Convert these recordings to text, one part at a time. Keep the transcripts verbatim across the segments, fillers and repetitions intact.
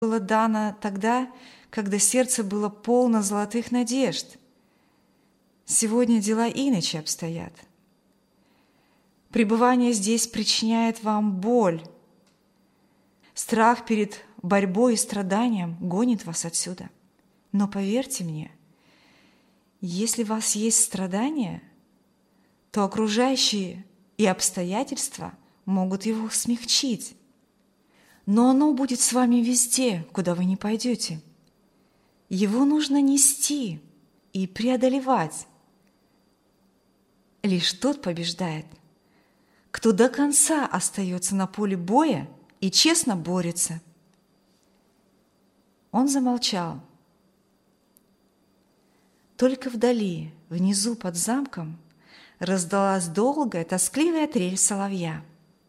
было дано тогда, когда сердце было полно золотых надежд. Сегодня дела иначе обстоят. Пребывание здесь причиняет вам боль. Страх перед борьбой и страданием гонит вас отсюда. Но поверьте мне, если у вас есть страдания, то окружающие и обстоятельства могут его смягчить. Но оно будет с вами везде, куда вы не пойдете. Его нужно нести и преодолевать. Лишь тот побеждает, кто до конца остается на поле боя и честно борется. Он замолчал. Только вдали, внизу под замком, раздалась долгая, тоскливая трель соловья.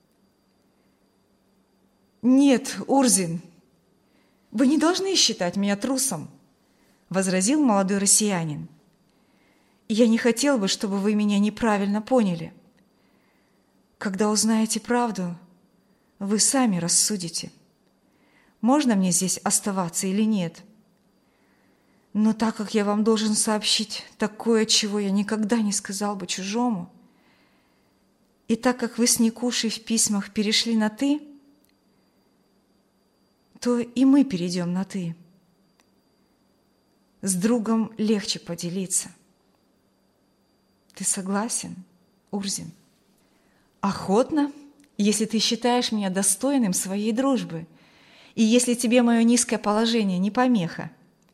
«Нет, Урзин, вы не должны считать меня трусом», — возразил молодой россиянин. «Я не хотел бы, чтобы вы меня неправильно поняли. Когда узнаете правду, вы сами рассудите, можно мне здесь оставаться или нет. Но так как я вам должен сообщить такое, чего я никогда не сказал бы чужому, и так как вы с Никушей в письмах перешли на «ты», то и мы перейдем на «ты». С другом легче поделиться. Ты согласен, Урзин? Охотно, если ты считаешь меня достойным своей дружбы, и если тебе мое низкое положение не помеха.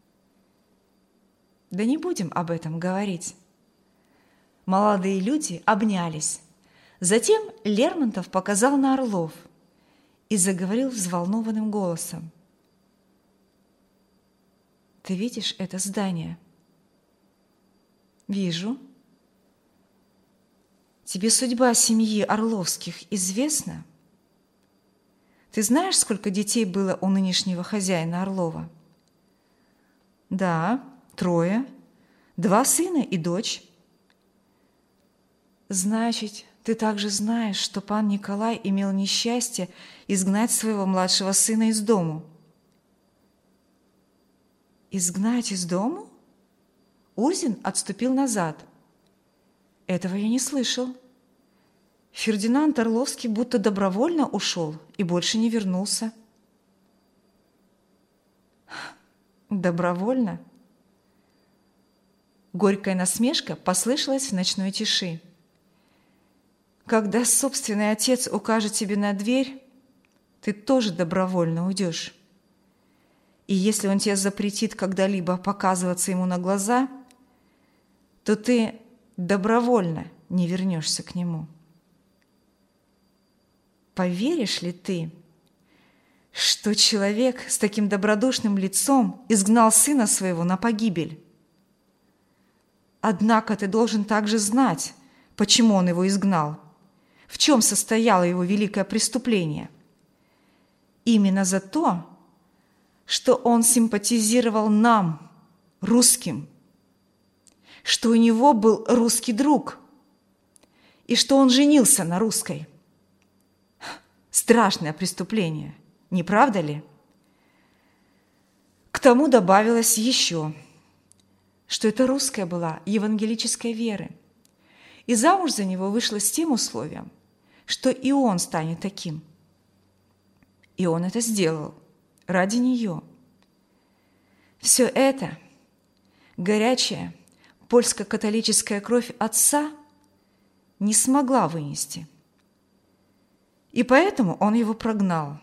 Да не будем об этом говорить. Молодые люди обнялись. Затем Лермонтов показал на орлов и заговорил взволнованным голосом. «Ты видишь это здание?» «Вижу». «Тебе судьба семьи Орловских известна? Ты знаешь, сколько детей было у нынешнего хозяина Орлова?» «Да, трое, два сына и дочь». «Значит, ты также знаешь, что пан Николай имел несчастье изгнать своего младшего сына из дому». «Изгнать из дому?» Урзин отступил назад. «Этого я не слышал. Фердинанд Орловский будто добровольно ушел и больше не вернулся». «Добровольно?» Горькая насмешка послышалась в ночной тиши. «Когда собственный отец укажет тебе на дверь, ты тоже добровольно уйдешь. И если он тебе запретит когда-либо показываться ему на глаза, то ты добровольно не вернешься к нему. Поверишь ли ты, что человек с таким добродушным лицом изгнал сына своего на погибель? Однако ты должен также знать, почему он его изгнал, в чем состояло его великое преступление. Именно за то, что он симпатизировал нам, русским, что у него был русский друг и что он женился на русской. Страшное преступление, не правда ли? К тому добавилось еще, что эта русская была евангелической веры, и замуж за него вышла с тем условием, что и он станет таким. И он это сделал ради нее. Все это горячая польско-католическая кровь отца не смогла вынести, и поэтому он его прогнал.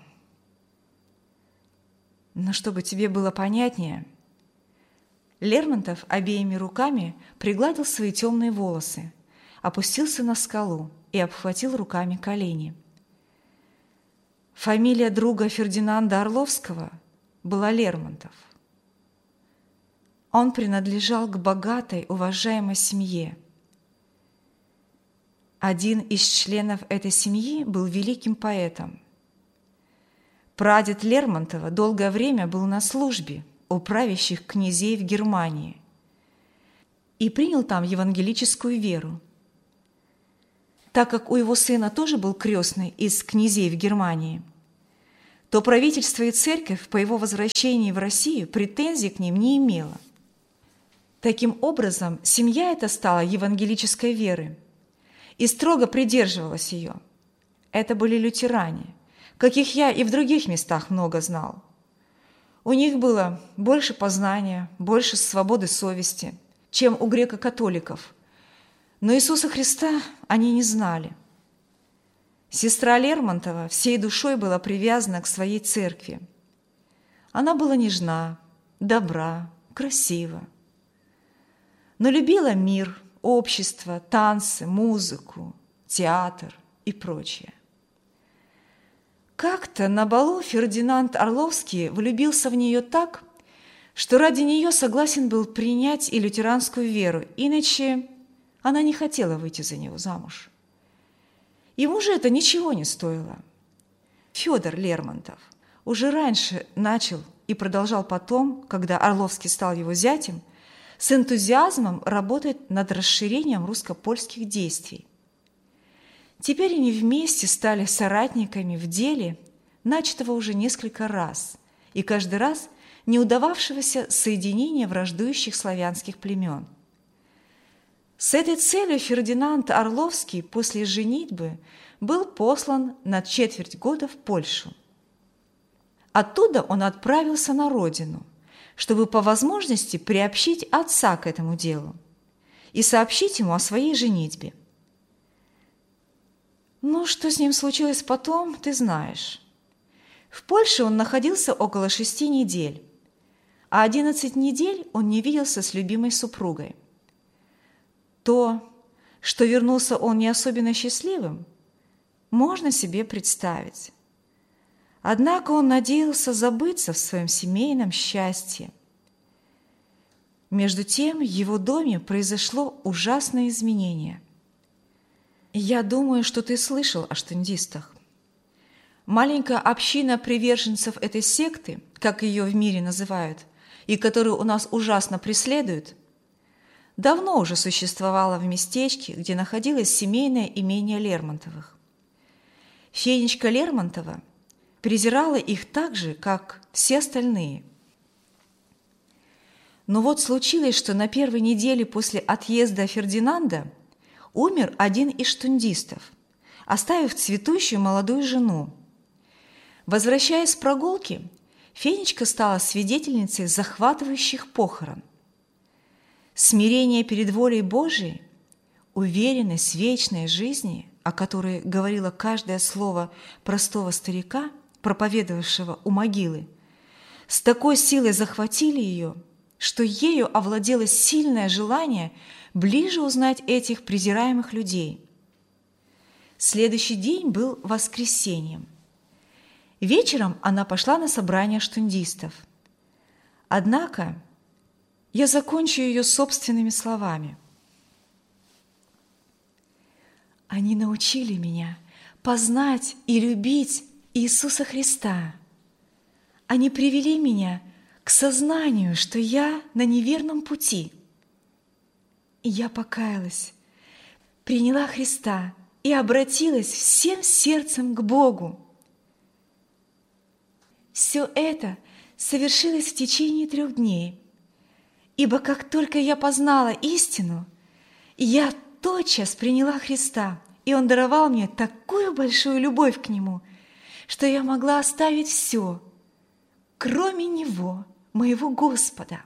Но чтобы тебе было понятнее, Лермонтов обеими руками пригладил свои темные волосы, опустился на скалу и обхватил руками колени. Фамилия друга Фердинанда Орловского была Лермонтов. Он принадлежал к богатой, уважаемой семье. Один из членов этой семьи был великим поэтом. Прадед Лермонтова долгое время был на службе у правящих князей в Германии и принял там евангелическую веру. Так как у его сына тоже был крестный из князей в Германии, то правительство и церковь по его возвращении в Россию претензий к ним не имело. Таким образом, семья эта стала евангелической веры и строго придерживалась ее. Это были лютеране, каких я и в других местах много знал. У них было больше познания, больше свободы совести, чем у греко-католиков, но Иисуса Христа они не знали. Сестра Лермонтова всей душой была привязана к своей церкви. Она была нежна, добра, красива, но любила мир, общество, танцы, музыку, театр и прочее. Как-то на балу Фердинанд Орловский влюбился в нее так, что ради нее согласен был принять и лютеранскую веру, иначе она не хотела выйти за него замуж. Ему же это ничего не стоило. Федор Лермонтов уже раньше начал и продолжал потом, когда Орловский стал его зятем, с энтузиазмом работать над расширением русско-польских действий. Теперь они вместе стали соратниками в деле, начатого уже несколько раз, и каждый раз не удававшегося соединения враждующих славянских племен. С этой целью Фердинанд Орловский после женитьбы был послан на четверть года в Польшу. Оттуда он отправился на родину, чтобы по возможности приобщить отца к этому делу и сообщить ему о своей женитьбе. Ну, что с ним случилось потом, ты знаешь. В Польше он находился около шести недель, а одиннадцать недель он не виделся с любимой супругой. То, что вернулся он не особенно счастливым, можно себе представить. Однако он надеялся забыться в своем семейном счастье. Между тем в его доме произошло ужасное изменение. Я думаю, что ты слышал о штундистах. Маленькая община приверженцев этой секты, как ее в мире называют, и которую у нас ужасно преследуют, давно уже существовала в местечке, где находилось семейное имение Лермонтовых. Фенечка Лермонтова презирала их так же, как все остальные. Но вот случилось, что на первой неделе после отъезда Фердинанда умер один из штундистов, оставив цветущую молодую жену. Возвращаясь с прогулки, Фенечка стала свидетельницей захватывающих похорон. Смирение перед волей Божией, уверенность в вечной жизни, о которой говорило каждое слово простого старика, проповедовавшего у могилы, с такой силой захватили ее, что ею овладело сильное желание ближе узнать этих презираемых людей. Следующий день был воскресеньем. Вечером она пошла на собрание штундистов. Однако я закончу ее собственными словами. Они научили меня познать и любить Иисуса Христа. Они привели меня к сознанию, что я на неверном пути. И я покаялась, приняла Христа и обратилась всем сердцем к Богу. Все это совершилось в течение трех дней, ибо как только я познала истину, я тотчас приняла Христа, и Он даровал мне такую большую любовь к Нему, что я могла оставить все, кроме Него, моего Господа.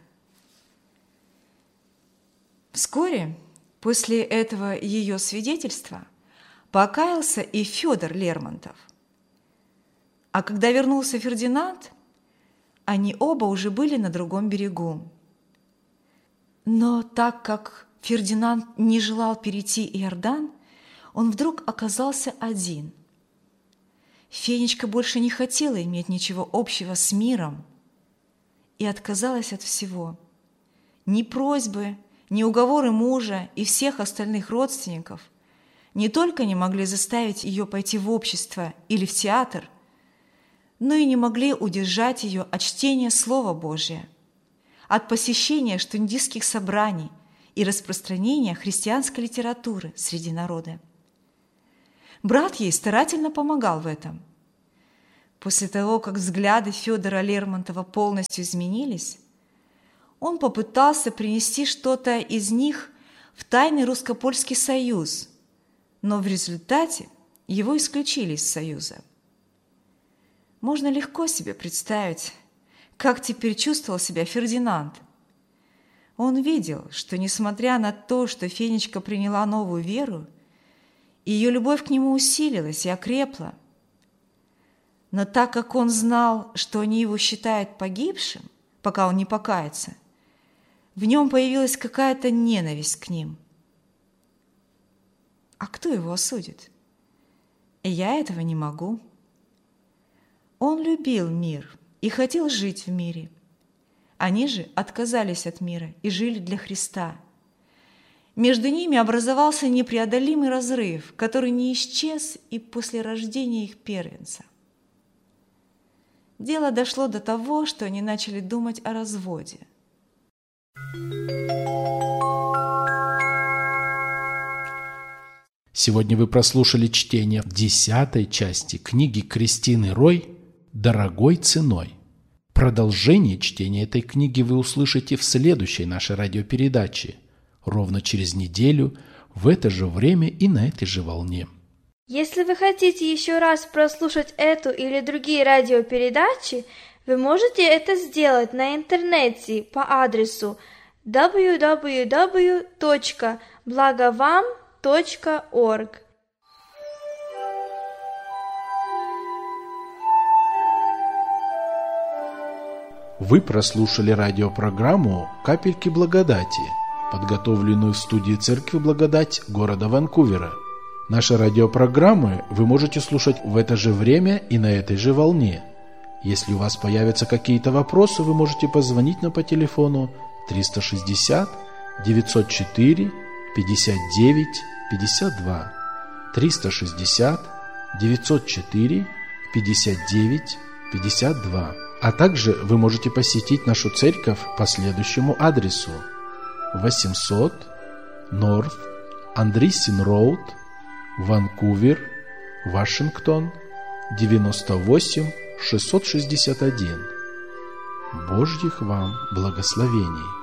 Вскоре после этого ее свидетельства покаялся и Федор Лермонтов. А когда вернулся Фердинанд, они оба уже были на другом берегу. Но так как Фердинанд не желал перейти Иордан, он вдруг оказался один. Фенечка больше не хотела иметь ничего общего с миром и отказалась от всего. Ни просьбы, ни уговоры мужа и всех остальных родственников не только не могли заставить ее пойти в общество или в театр, но и не могли удержать ее от чтения Слова Божия, от посещения штундистских собраний и распространения христианской литературы среди народа. Брат ей старательно помогал в этом. После того, как взгляды Федора Лермонтова полностью изменились, он попытался принести что-то из них в тайный русско-польский союз, но в результате его исключили из союза. Можно легко себе представить, как теперь чувствовал себя Фердинанд. Он видел, что, несмотря на то, что Фенечка приняла новую веру, ее любовь к нему усилилась и окрепла. Но так как он знал, что они его считают погибшим, пока он не покается, в нем появилась какая-то ненависть к ним. А кто его осудит? Я этого не могу. Он любил мир и хотел жить в мире. Они же отказались от мира и жили для Христа. Между ними образовался непреодолимый разрыв, который не исчез и после рождения их первенца. Дело дошло до того, что они начали думать о разводе. Сегодня вы прослушали чтение десятой части книги Кристины Рой «Дорогой ценой». Продолжение чтения этой книги вы услышите в следующей нашей радиопередаче, ровно через неделю, в это же время и на этой же волне. Если вы хотите еще раз прослушать эту или другие радиопередачи, вы можете это сделать на интернете по адресу дабл ю дабл ю дабл ю точка благовам точка орг. Вы прослушали радиопрограмму «Капельки благодати», подготовленную в студии Церкви Благодать города Ванкувера. Наши радиопрограммы вы можете слушать в это же время и на этой же волне. Если у вас появятся какие-то вопросы, вы можете позвонить нам по телефону триста шестьдесят девятьсот четыре пятьдесят девять пятьдесят два, триста шестьдесят девятьсот четыре пятьдесят девять пятьдесят два. А также вы можете посетить нашу церковь по следующему адресу: восемьсот North Andreessen Road, Ванкувер, Вашингтон, девяносто восемь шестьсот шестьдесят один. Божьих вам благословений!